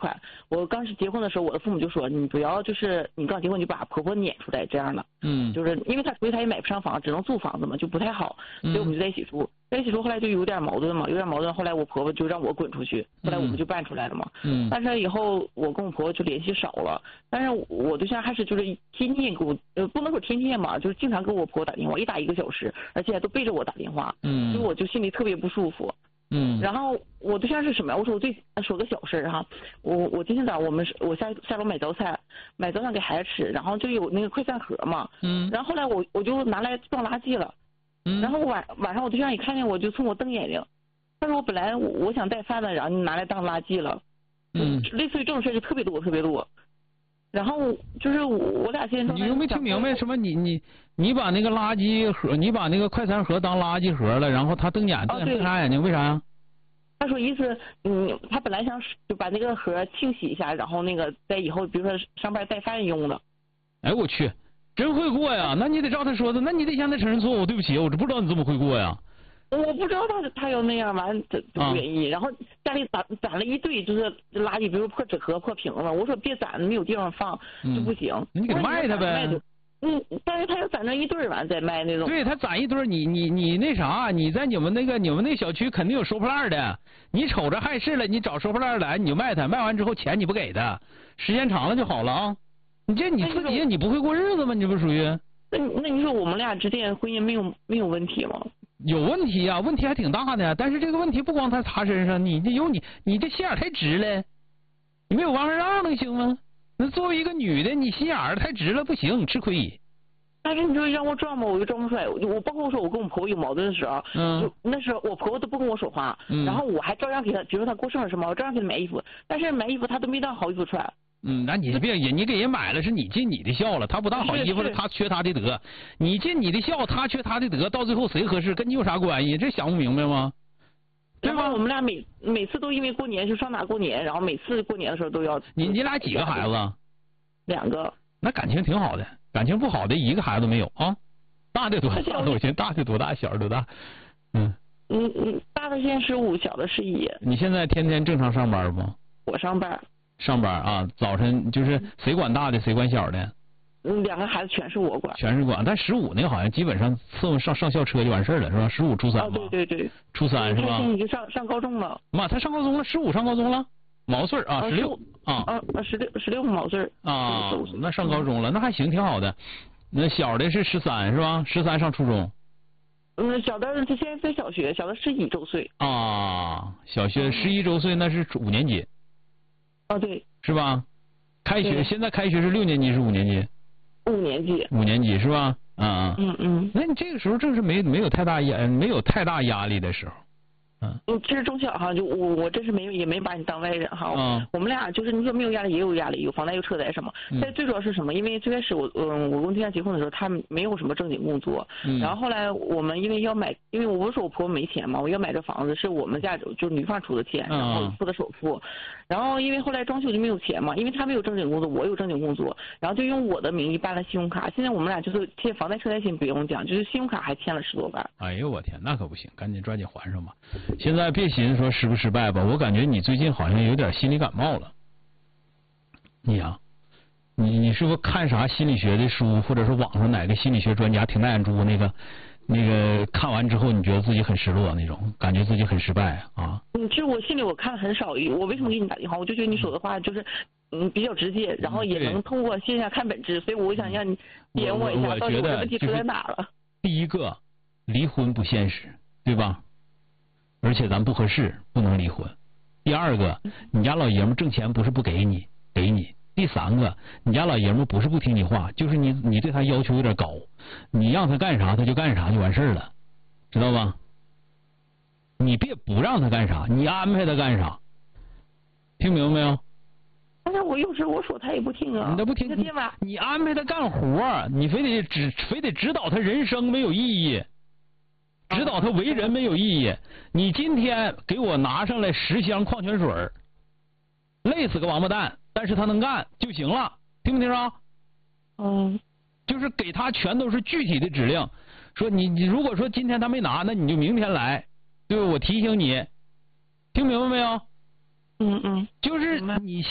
块。我刚是结婚的时候，我的父母就说你不要就是你刚结婚就把婆婆撵出来这样的，就是因为她出去她也买不上房，只能租房子嘛，就不太好，所以我们就在一起住。在一起住后来就有点矛盾嘛，后来我婆婆就让我滚出去，后来我们就搬出来了嘛。搬出来以后，我跟我婆婆就联系少了，但是我对象还是就是天天给我不能说天天嘛，就是经常给我婆婆打电话，一打1个小时，而且还都背着我打电话，所以我就心里特别不舒服。然后我对象是什么呀？我说说个小事哈，我今天早上我下楼买早餐给孩子吃，然后就有那个快餐盒嘛，然后后来我就拿来装垃圾了。然后晚上我对象一看见我就冲我瞪眼睛，他说我本来我想带饭的，然后你拿来当垃圾了，类似于这种事就特别多。然后就是我俩现在你又没听明白什么？你把那个垃圾盒，你把那个快餐盒当垃圾盒了，然后他瞪眼瞪啥眼睛？为啥呀？ 他说意思他本来想就把那个盒清洗一下，然后那个在以后比如说上班带饭用的。 哎我去！真会过呀，那你得照他说的，那你得向他承认错误。对不起，我不知道你这么会过呀。 我不知道他要那样完，他不愿意。然后家里攒了一堆就是垃圾，比如破纸壳、破瓶子。我说别攒，没有地方放就不行。 你给他卖他呗。 但是他要攒成一堆完再卖那种。 对他攒一堆，你那啥，你在你们那小区肯定有收破烂的。你瞅着碍事了，你找收破烂来，你就卖他，卖完之后钱你不给他，时间长了就好了啊。你自己你不会过日子吗？你这不属于？ 那你说我们俩之间婚姻没有问题吗？ 有问题呀，问题还挺大的。但是这个问题不光他身上，你这心眼太直了，你没有往上让能行吗？那作为一个女的，你心眼太直了不行，吃亏。 但是你说让我装吧，我就装不出来。我包括说我跟我婆婆有矛盾的时候，那时候我婆婆都不跟我说话，然后我还照样给她，比如说她过生日什么，我照样给她买衣服，但是买衣服她都没当好衣服穿。 那你别你给人买了是你尽你的孝了，他不当好衣服了，他缺他的德，你尽你的孝，他缺他的德，到最后谁合适跟你有啥关系？这想不明白吗？ 对吧？我们俩每次都因为过年就上哪过年，然后每次过年的时候都要。 你俩几个孩子 ？2个。 那感情挺好的，感情不好的一个孩子没有啊？大的多大？我寻大的多大？小的多大？ 大的现在15，小的11。 你现在天天正常上班不？ 我上班。 上班啊，早晨就是谁管大的谁管小的 ？2个孩子全是我管。 全是管，但15那个好像基本上伺候上校车就完事了，是吧？15初3吧？ 对。 初3是吧？ 他已经上高中了。 妈，他上高中了，15上高中了，毛岁啊，16啊 ，16毛岁啊，那上高中了，那还行，挺好的。那小的是13是吧？13上初中。 小的他现在在小学，小的11周岁。 啊，小学11周岁，那是5年级。 对， 是吧？开学现在开学是6年级是5年级 ？5年级。 5年级是吧？那你这个时候正是没有太大压力的时候。 这是中小哈，就我真是也没把你当外人哈。我们俩就是你说没有压力也有压力，有房贷有车贷什么。但最主要是什么？因为最开始我跟对象结婚的时候，他没有什么正经工作。然后后来我们因为我不是说我婆婆没钱嘛，我要买这房子是我们家就是女方出的钱，然后付的首付。然后因为后来装修就没有钱嘛，因为他没有正经工作，我有正经工作，然后就用我的名义办了信用卡。现在我们俩就是欠房贷车贷先不用讲，就是信用卡还欠了10多万。 哎呦我天，那可不行，赶紧抓紧还上吧。现在别寻思说失不失败吧，我感觉你最近好像有点心理感冒了。你是不是看啥心理学的书，或者是网上哪个心理学专家挺大眼珠那个看完之后你觉得自己很失落那种，感觉自己很失败啊？其实我心里我看很少，我为什么给你打电话？我就觉得你说的话就是比较直接，然后也能通过线下看本质，所以我想让你点我一下，到底我的问题出在哪了？ 第一个，离婚不现实，对吧？而且咱不合适，不能离婚。第二个，你家老爷们挣钱不是不给你，给你。第三个，你家老爷们不是不听你话，就是你对他要求有点高，你让他干啥他就干啥就完事了，知道吧？你别不让他干啥，你安排他干啥，听明白没有？ 但是我有时我说他也不听啊。 你都不听，你安排他干活，你非得指导他人生没有意义。指导他为人没有意义。你今天给我拿上来10箱矿泉水，累死个王八蛋，但是他能干就行了，听没听着？就是给他全都是具体的指令，说你如果说今天他没拿，那你就明天来，对吧？我提醒你，听明白没有？就是你。